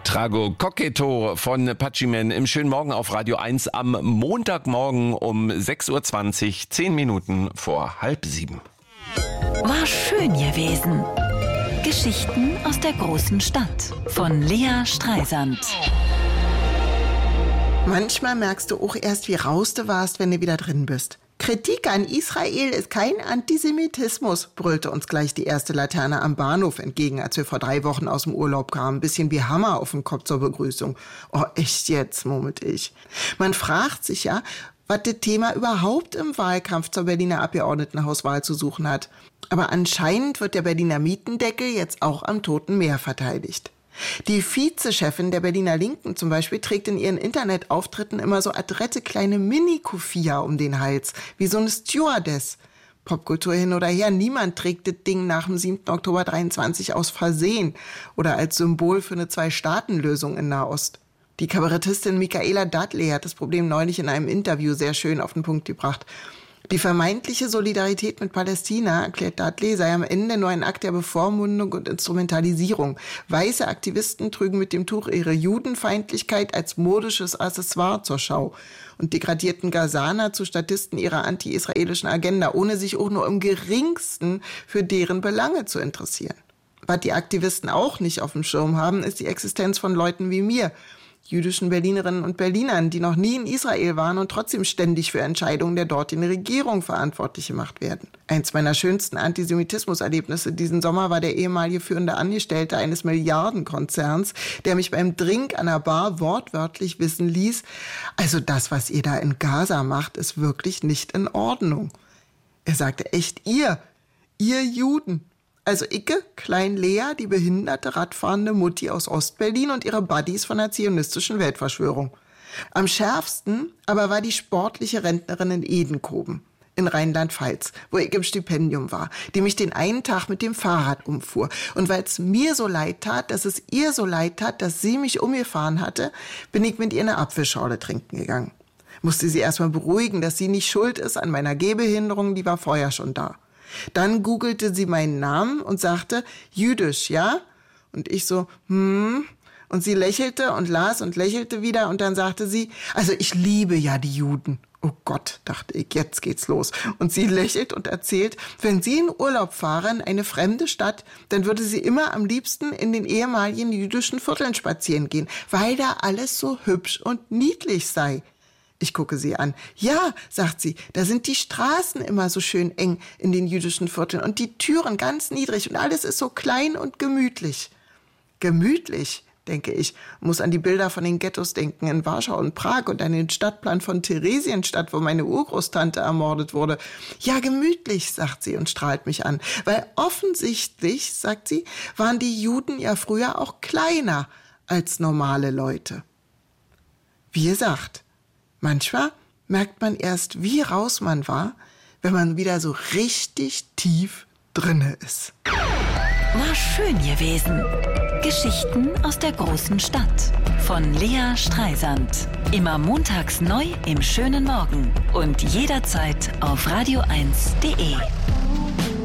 Trago Coqueto von Pachimen im schönen Morgen auf Radio 1 am Montagmorgen um 6.20 Uhr, 10 Minuten vor 6:30. War schön gewesen. Geschichten aus der großen Stadt von Lea Streisand. Manchmal merkst du auch erst, wie raus du warst, wenn du wieder drin bist. Kritik an Israel ist kein Antisemitismus, brüllte uns gleich die erste Laterne am Bahnhof entgegen, als wir vor 3 Wochen aus dem Urlaub kamen. Ein bisschen wie Hammer auf dem Kopf zur Begrüßung. Oh, echt jetzt, murmelte ich. Man fragt sich ja, was das Thema überhaupt im Wahlkampf zur Berliner Abgeordnetenhauswahl zu suchen hat. Aber anscheinend wird der Berliner Mietendeckel jetzt auch am Toten Meer verteidigt. Die Vizechefin der Berliner Linken zum Beispiel trägt in ihren Internetauftritten immer so adrette kleine Mini-Kufia um den Hals, wie so eine Stewardess. Popkultur hin oder her, niemand trägt das Ding nach dem 7. Oktober 23 aus Versehen oder als Symbol für eine 2-Staaten-Lösung in Nahost. Die Kabarettistin Michaela Dudley hat das Problem neulich in einem Interview sehr schön auf den Punkt gebracht. Die vermeintliche Solidarität mit Palästina, erklärt Dudley, sei am Ende nur ein Akt der Bevormundung und Instrumentalisierung. Weiße Aktivisten trügen mit dem Tuch ihre Judenfeindlichkeit als modisches Accessoire zur Schau und degradierten Gazaner zu Statisten ihrer anti-israelischen Agenda, ohne sich auch nur im geringsten für deren Belange zu interessieren. Was die Aktivisten auch nicht auf dem Schirm haben, ist die Existenz von Leuten wie mir, jüdischen Berlinerinnen und Berlinern, die noch nie in Israel waren und trotzdem ständig für Entscheidungen der dortigen Regierung verantwortlich gemacht werden. Eins meiner schönsten Antisemitismus-Erlebnisse diesen Sommer war der ehemalige führende Angestellte eines Milliardenkonzerns, der mich beim Drink an der Bar wortwörtlich wissen ließ, also das, was ihr da in Gaza macht, ist wirklich nicht in Ordnung. Er sagte echt, ihr Juden. Also Icke, Klein Lea, die behinderte, radfahrende Mutti aus Ostberlin und ihre Buddies von der zionistischen Weltverschwörung. Am schärfsten aber war die sportliche Rentnerin in Edenkoben in Rheinland-Pfalz, wo ich im Stipendium war, die mich den einen Tag mit dem Fahrrad umfuhr. Und weil es mir so leid tat, dass es ihr so leid tat, dass sie mich umgefahren hatte, bin ich mit ihr eine Apfelschorle trinken gegangen. Musste sie erstmal beruhigen, dass sie nicht schuld ist an meiner Gehbehinderung, die war vorher schon da. Dann googelte sie meinen Namen und sagte, jüdisch, ja? Und ich so, Und sie lächelte und las und lächelte wieder und dann sagte sie, also ich liebe ja die Juden. Oh Gott, dachte ich, jetzt geht's los. Und sie lächelt und erzählt, wenn sie in Urlaub fahren, in eine fremde Stadt, dann würde sie immer am liebsten in den ehemaligen jüdischen Vierteln spazieren gehen, weil da alles so hübsch und niedlich sei. Ich gucke sie an. Ja, sagt sie, da sind die Straßen immer so schön eng in den jüdischen Vierteln und die Türen ganz niedrig und alles ist so klein und gemütlich. Gemütlich, denke ich, muss an die Bilder von den Ghettos denken in Warschau und Prag und an den Stadtplan von Theresienstadt, wo meine Urgroßtante ermordet wurde. Ja, gemütlich, sagt sie und strahlt mich an, weil offensichtlich, sagt sie, waren die Juden ja früher auch kleiner als normale Leute. Wie gesagt, manchmal merkt man erst, wie raus man war, wenn man wieder so richtig tief drinne ist. War schön gewesen. Geschichten aus der großen Stadt von Lea Streisand. Immer montags neu im schönen Morgen und jederzeit auf radio1.de.